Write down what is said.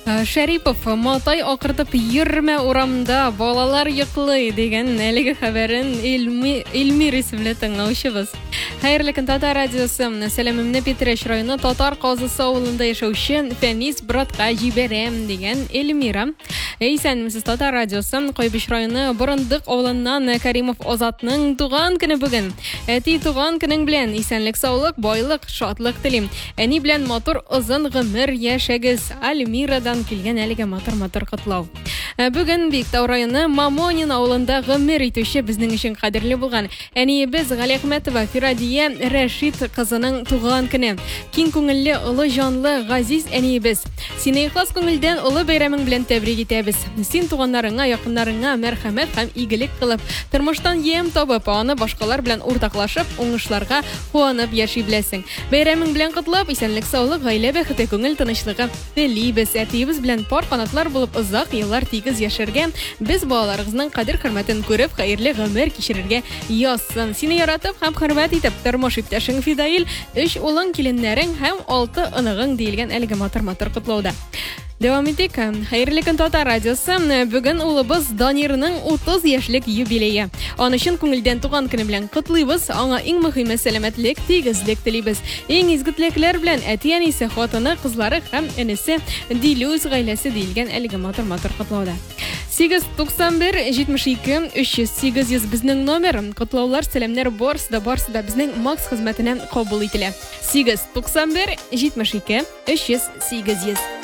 Шәрипов, Матай акыртып йөрмә урамда, балалар йоклый дигән әлеге хәбәрен Илмир исемле тыңлаучыбыз. Хәерле көн, Татар радиосы. Сәламемне Петреш районы Татар Казысы авылында яшәүче Фәнис братка җибәрәм дигән Эльмира. Исәнмесез, Татар радиосы. Кайбыш районы Борындык авылыннан Кәримов Азатның туган көне бүген. Әти туган көнең белән исәнлек, саулык, байлык, шатлык телим. Әни белән матур озын гомер яшәгез. Альмирадан килгән әлеге матур котлау. Бүген Биектау районы Мамонин авылында гомер итүче безнең өчен кадерле булган әниебез Галиәхмәтова Фирадия Рәшит кызының туган көне. Киң күңелле, улы җанлы, газиз әниебез. Сине ихлас күңелдән улы бәйрәмең белән тәбрик итәбез. Син туганнарыңа, якыннарыңа мәрхәмәт һәм игелек кылып, тормыштан ем табып, аны башкалар белән уртаклашып, уңышларга куанып яши беләсең. Бәйрәмең белән котлап, исәнлек, саулык, гаилә бәхете, күңел тынычлыгы телибез. Әтиебез белән пар канатлар булып озак еллар тигез яшәргә, без балаларыгызның кадер-хөрмәтен күреп, хәерле гомер кичерергә язсын. Сине яратып һәм хөрмәт итеп, тормыш иптәшең Фидаил, 3 улың, киленнәрең һәм 6 оныгың диелгән әлеге матур котлауда. Дәвам итик. Хәерле көн, Татар радиосы. Бүген улыбыз Данирның 30 яшьлек юбилее. Аны өчен күңелдән туган көне белән котлыйбыз. Аңа иң мөһиме сәламәтлек, тигезлек телибез. Иң изге теләкләр белән әти-әнисе, хатыны, кызлары һәм энесе Дилүз гаиләсе диелгән әлеге матур котлауда. 891 72 308 безнең номер. Котлаулар, сәламнәр барсы да безнең Макс хезмәтенә кабул ителә. 891 72 308.